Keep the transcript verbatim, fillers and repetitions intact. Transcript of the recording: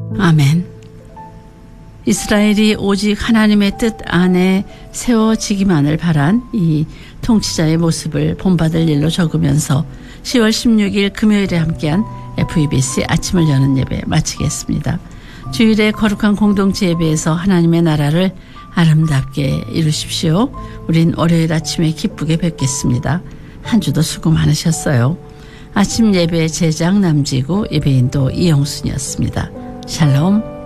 아멘. 이스라엘이 오직 하나님의 뜻 안에 세워지기만을 바란 이 통치자의 모습을 본받을 일로 적으면서 시월 십육일 금요일에 함께한 에프이비씨 아침을 여는 예배 마치겠습니다. 주일의 거룩한 공동체 예배에서 하나님의 나라를 아름답게 이루십시오. 우린 월요일 아침에 기쁘게 뵙겠습니다. 한 주도 수고 많으셨어요. 아침 예배 제작 남지구 예배인도 이영순이었습니다. 샬롬.